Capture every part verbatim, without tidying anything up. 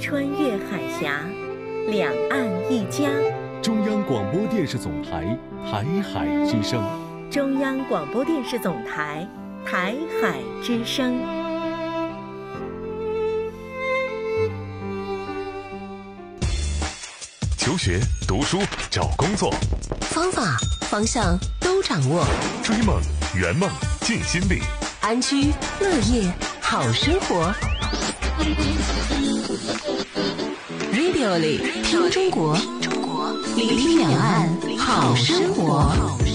穿越海峡，两岸一家。 中央广播电视总台台海之声。 中央广播电视总台台海之声。 求学、读书、找工作， 方法、方向都掌握。 追梦、圆梦、尽心力， 安居乐业好生活。Radio 里听中国，聆听两岸好生活。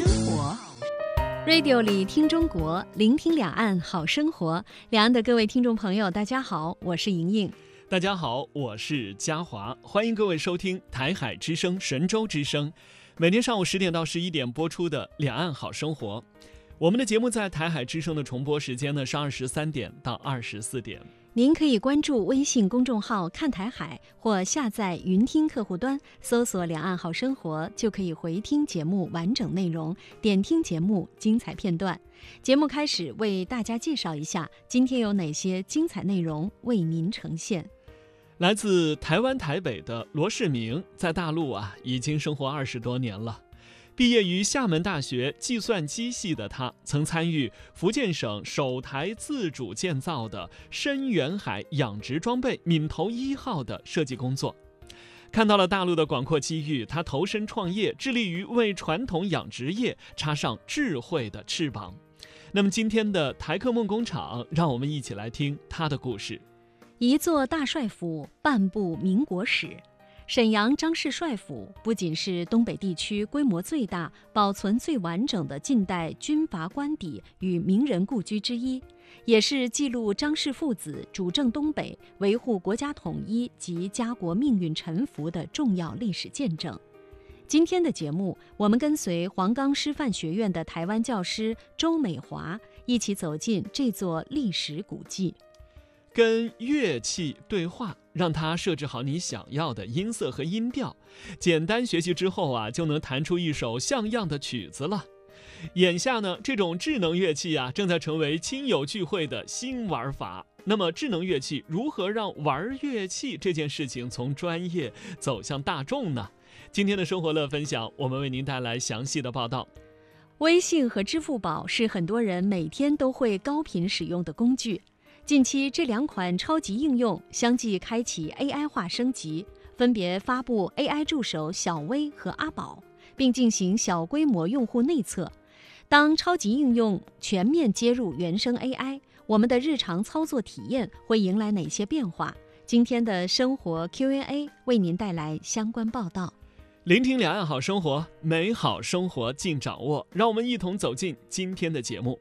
Radio 里听中国，聆听两岸好生活。两岸的各位听众朋友，大家好，我是莹莹。 大家好，我是嘉华，欢迎各位收听台海之声、神州之声，每天上午十点到十一点播出的《两岸好生活》。我们的节目在台海之声的重播时间呢是二十三点到二十四点。 您可以关注微信公众号看台海，或下载云听客户端，搜索两岸好生活，就可以回听节目完整内容，点听节目精彩片段。节目开始为大家介绍一下今天有哪些精彩内容为您呈现。 来自台湾台北的罗世明，在大陆啊已经生活二十多年了。毕业于厦门大学计算机系的他，曾参与福建省首台自主建造的深远海养殖装备闽头一号的设计工作。看到了大陆的广阔机遇，他投身创业，致力于为传统养殖业插上智慧的翅膀。那么今天的台客梦工厂，让我们一起来听他的故事。 一座大帅府，半部民国史。沈阳张氏帅府不仅是东北地区规模最大、保存最完整的近代军阀官邸与名人故居之一，也是记录张氏父子主政东北、维护国家统一及家国命运沉浮的重要历史见证。今天的节目，我们跟随黄冈师范学院的台湾教师周美华一起走进这座历史古迹。 跟乐器对话，让它设置好你想要的音色和音调，简单学习之后啊，就能弹出一首像样的曲子了。眼下呢，这种智能乐器啊，正在成为亲友聚会的新玩法。那么，智能乐器如何让玩乐器这件事情从专业走向大众呢？今天的生活乐分享，我们为您带来详细的报道。 微信和支付宝是很多人每天都会高频使用的工具。近期这两款超级应用相继开启 A I 化升级，分别发布 A I 助手小薇和阿宝，并进行小规模用户内测。当超级应用全面接入原生 A I， 我们的日常操作体验会迎来哪些变化？今天的生活 Q and A 为您带来相关报道。 聆听两岸好生活，美好生活尽掌握，让我们一同走进今天的节目。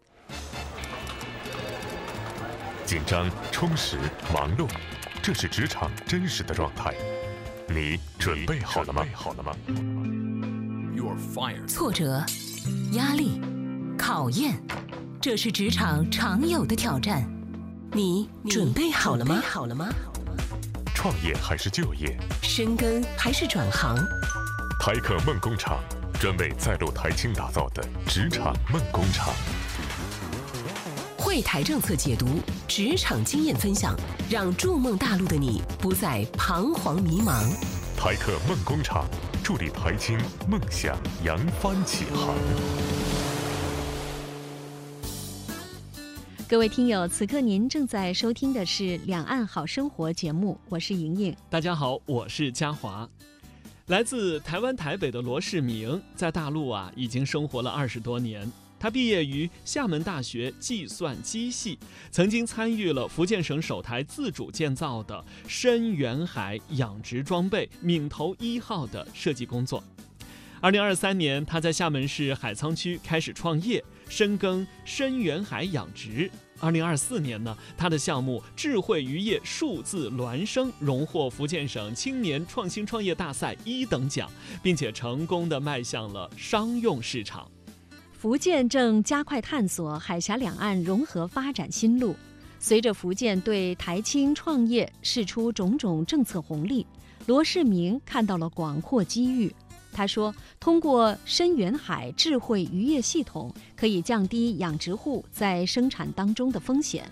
紧张、充实、忙碌，这是职场真实的状态。你准备好了吗？ 挫折、压力、考验，这是职场常有的挑战。你准备好了吗？ 创业还是就业？ 深耕还是转行？ 台客梦工厂，专为在路台青打造的职场梦工厂。 汇台政策解读，职场经验分享，让筑梦大陆的你不再彷徨迷茫。 台客梦工厂，助力台青梦想扬帆起航。 各位听友，此刻您正在收听的是《两岸好生活》节目，我是莹莹。 大家好，我是嘉华。来自台湾台北的罗世明，在大陆啊已经生活了二十多年。他毕业于厦门大学计算机系，曾经参与了福建省首台自主建造的深远海养殖装备闽头一号的设计工作。二零二三年，他在厦门市海沧区开始创业，深耕深远海养殖。二零二四年呢，他的项目智慧渔业数字孪生荣获福建省青年创新创业大赛一等奖，并且成功地迈向了商用市场。 福建正加快探索海峡两岸融合发展新路。随着福建对台青创业释出种种政策红利，罗世明看到了广阔机遇。他说，通过深远海智慧渔业系统，可以降低养殖户在生产当中的风险，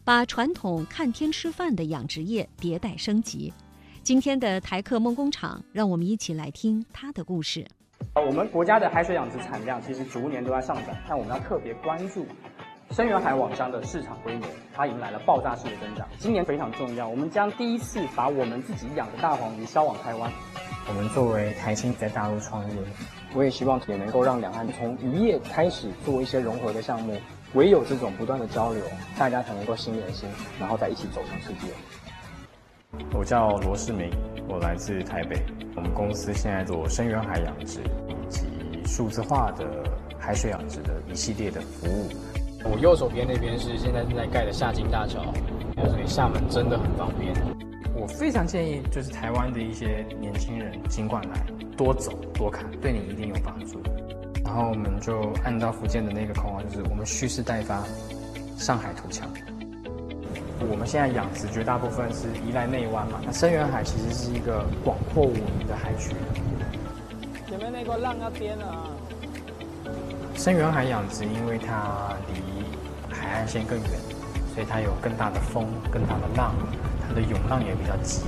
把传统看天吃饭的养殖业迭代升级。今天的台客梦工厂，让我们一起来听他的故事。 我们国家的海水养殖产量其实逐年都在上涨，但我们要特别关注深远海网箱的市场规模，它迎来了爆炸式的增长。今年非常重要，我们将第一次把我们自己养的大黄鱼销往台湾。我们作为台青在大陆创业，我也希望也能够让两岸从渔业开始做一些融合的项目。唯有这种不断的交流，大家才能够心连心，然后再一起走向世界。 我叫罗世明，我来自台北。我们公司现在做深远海养殖以及数字化的海水养殖的一系列的服务。 我右手边那边是现在正在盖的下金大桥，所以厦门真的很方便。 我非常建议，就是台湾的一些年轻人尽管来，多走多看，对你一定有帮助。然后我们就按照福建的那个口号，就是我们蓄势待发，上海图强。我们现在养殖绝大部分是依赖内湾嘛，那深远海其实是一个广阔无垠的海区。 前面那个浪要颠了啊！ 深远海养殖，因为它离海岸线更远，所以它有更大的风、更大的浪，它的涌浪也比较急。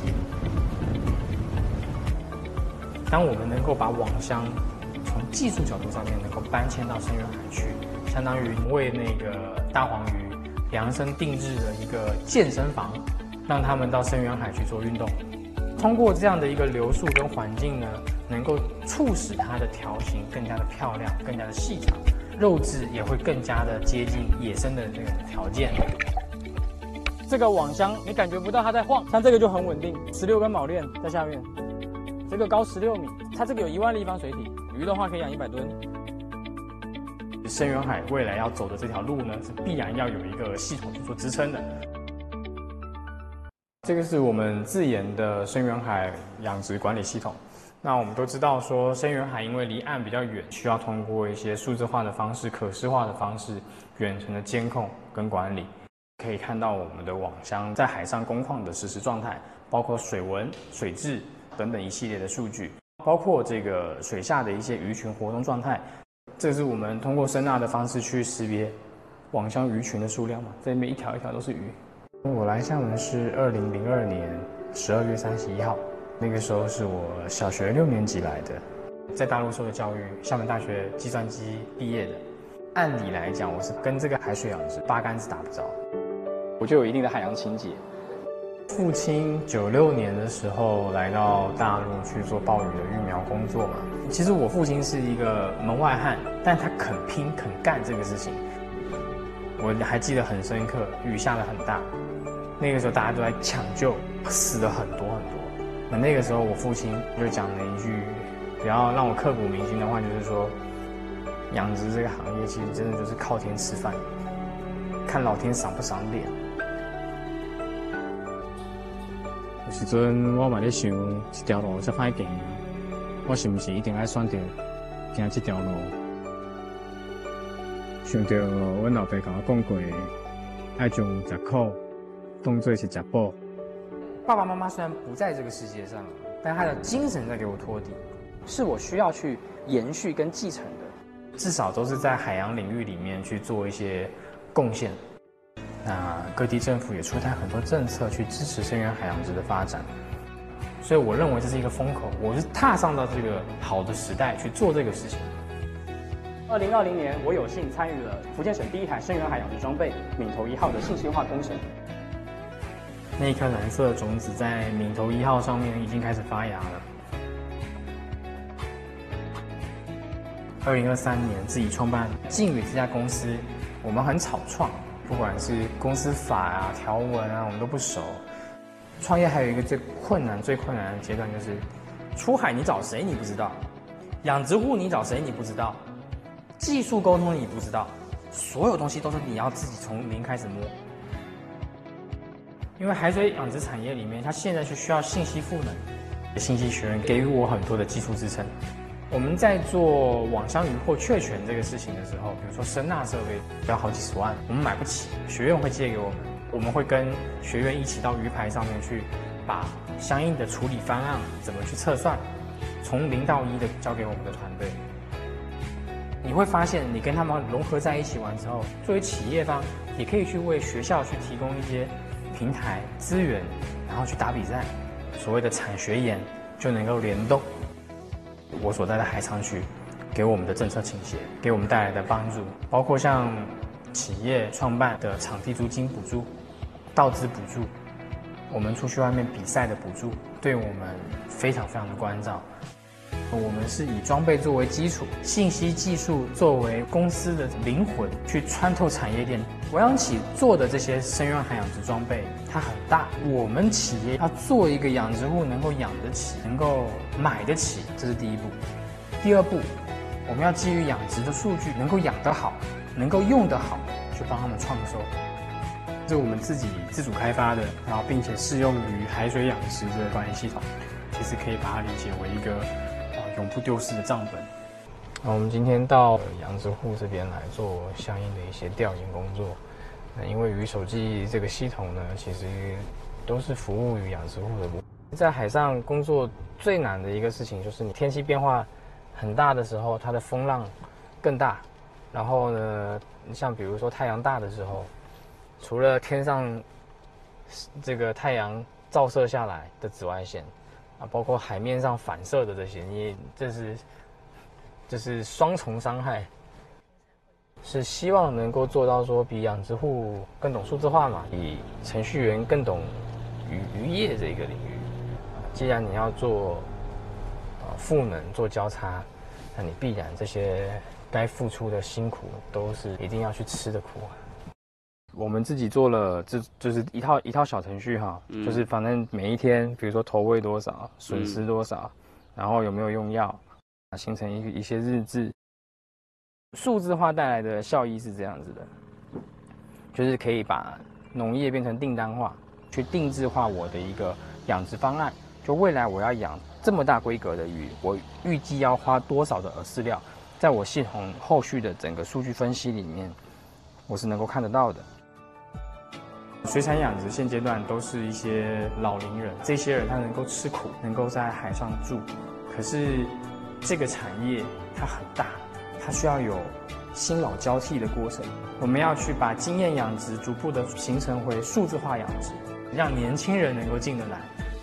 当我们能够把网箱从技术角度上面能够搬迁到深远海区，相当于为那个大黄鱼量身定制的一个健身房，让他们到深远海去做运动。通过这样的一个流速跟环境呢，能够促使它的条形更加的漂亮，更加的细长，肉质也会更加的接近野生的这种条件。 这个网箱你感觉不到它在晃，像这个就很稳定，十六根铆链在下面，这个高十六米，它这个有一万立方水体，鱼的话可以养一百吨。 深远海未来要走的这条路呢，是必然要有一个系统去做支撑的。这个是我们自研的深远海养殖管理系统。那我们都知道说，深远海因为离岸比较远，需要通过一些数字化的方式、可视化的方式，远程的监控跟管理。可以看到我们的网箱在海上工况的实时状态，包括水温、水质等等一系列的数据，包括这个水下的一些鱼群活动状态。这是我们通过声呐的方式去识别网箱鱼群的数量嘛，这边一条一条都是鱼。我来厦门是二零零二年十二月三十一号，那个时候是我小学六年级来的，在大陆受的教育，厦门大学计算机毕业的。按理来讲，我是跟这个海水养殖八竿子打不着， 我就有一定的海洋情结。 父亲九六年的时候来到大陆去做鲍鱼的育苗工作嘛。其实我父亲是一个门外汉，但他肯拼肯干这个事情。我还记得很深刻，雨下得很大，那个时候大家都在抢救，死了很多很多。那那个时候我父亲就讲了一句比较让我刻骨铭心的话，就是说，养殖这个行业其实真的就是靠天吃饭，看老天赏不赏脸。有时阵我嘛在想，这条路这歹行，我是不是一定要选择行这条路？想到阮老爸跟我讲过，要将食苦当作是食补。爸爸妈妈虽然不在这个世界上，但他的精神在给我托底， 是我需要去延续跟继承的。 至少都是在海洋领域里面去做一些贡献。那各地政府也出台很多政策去支持深远海洋殖的发展，所以我认为这是一个风口，我是踏上到这个好的时代去做这个事情。 二零二零年，我有幸参与了福建省第一台深远海养殖装备闽头一号的信息化工程。 那一颗蓝色的种子在闽头一号上面已经开始发芽了。二零二三年自己创办靖宇这家公司，我们很草创。不管是公司法啊、条文啊，我们都不熟。创业还有一个最困难、最困难的阶段，就是出海你找谁你不知道，养殖户你找谁你不知道，技术沟通你不知道，所有东西都是你要自己从零开始摸。因为海水养殖产业里面，它现在是需要信息赋能，信息学院给予我很多的技术支撑。我们在做网箱鱼获确权这个事情的时候，比如说声呐设备要好几十万，我们买不起，学院会借给我们，我们会跟学院一起到鱼排上面去，把相应的处理方案怎么去测算，从零到一的交给我们的团队。 你会发现，你跟他们融合在一起玩之后，作为企业方，也可以去为学校去提供一些平台资源，然后去打比赛，所谓的产学研就能够联动。我所在的海沧区，给我们的政策倾斜，给我们带来的帮助，包括像企业创办的场地租金补助、道资补助，我们出去外面比赛的补助，对我们非常非常的关照。我们是以装备作为基础，信息技术作为公司的灵魂，去穿透产业链。维扬起做的这些深渊海养殖装备，它很大。我们企业要做一个养殖户能够养得起，能够买得起，这是第一步。第二步，我们要基于养殖的数据，能够养得好，能够用得好，去帮他们创收。这是我们自己自主开发的，然后并且适用于海水养殖的管理系统。其实可以把它理解为一个永不丢失的账本。那我们今天到养殖户这边来做相应的一些调研工作。那因为鱼手记这个系统呢，其实都是服务于养殖户的。在海上工作最难的一个事情就是你天气变化很大的时候，它的风浪更大。然后呢，像比如说太阳大的时候，除了天上这个太阳照射下来的紫外线啊，包括海面上反射的这些，你这是这是双重伤害。是希望能够做到说，比养殖户更懂数字化嘛，比程序员更懂渔渔业这个领域。既然你要做呃赋能、做交叉，那你必然这些该付出的辛苦都是一定要去吃的苦。我们自己做了，这就是一套一套小程序哈，嗯、就是反正每一天，比如说投喂多少，损失多少，嗯、然后有没有用药，形成一一些日志。数字化带来的效益是这样子的，就是可以把农业变成订单化，去定制化我的一个养殖方案。就未来我要养这么大规格的鱼，我预计要花多少的饵饲料，在我系统后续的整个数据分析里面，我是能够看得到的。水产养殖现阶段都是一些老龄人，这些人他能够吃苦，能够在海上住，可是这个产业它很大。它需要有新老交替的过程，我们要去把经验养殖逐步的形成回数字化养殖，让年轻人能够进得来。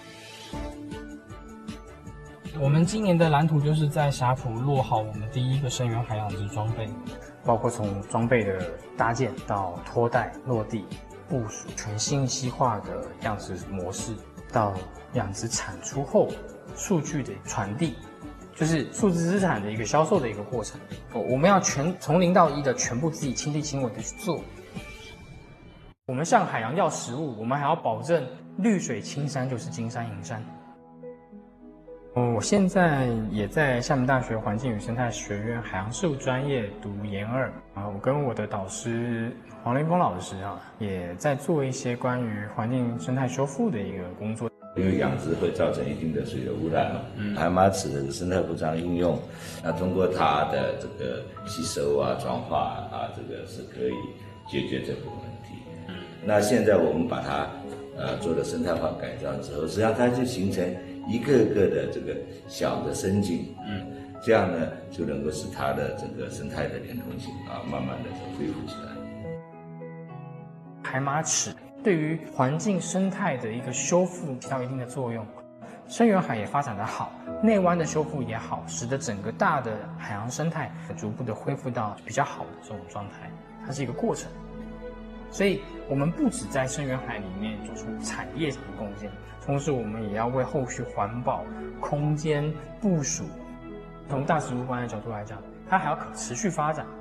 我们今年的蓝图就是在霞浦落好我们第一个深源海养殖装备，包括从装备的搭建到拖带、落地、部署，全信息化的养殖模式，到养殖产出后数据的传递。就是数字资产的一个销售的一个过程，我们要全从零到一的全部自己亲力亲为的去做。我们向海洋要食物，我们还要保证绿水青山就是金山银山。我现在也在厦门大学环境与生态学院海洋事务专业读研二啊，我跟我的导师黄林峰老师啊，也在做一些关于环境生态修复的一个工作。 因为养殖会造成一定的水的污染嘛，海马齿的生态服装应用，那通过它的这个吸收啊、转化啊，这个是可以解决这个问题。嗯，那现在我们把它呃做了生态化改造之后，实际上它就形成一个个的这个小的生境，嗯，这样呢就能够使它的这个生态的连通性啊，慢慢的恢复起来。 海马齿对于环境生态的一个修复起到一定的作用，深源海也发展得好，内湾的修复也好，使得整个大的海洋生态逐步的恢复到比较好的这种状态，它是一个过程。所以我们不只在深源海里面做出产业上的贡献，同时我们也要为后续环保、空间部署，从大食物观的角度来讲，它还要可持续发展。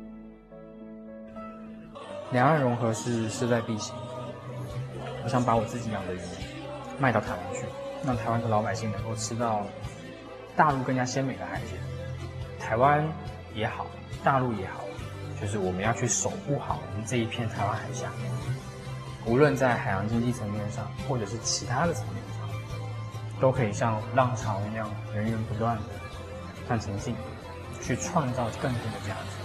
两岸融合是势在必行。我想把我自己养的鱼卖到台湾去，让台湾的老百姓能够吃到大陆更加鲜美的海鲜。台湾也好，大陆也好，就是我们要去守护好我们这一片台湾海峡，无论在海洋经济层面上，或者是其他的层面上，都可以像浪潮一样源源不断的向前进，去创造更多的价值。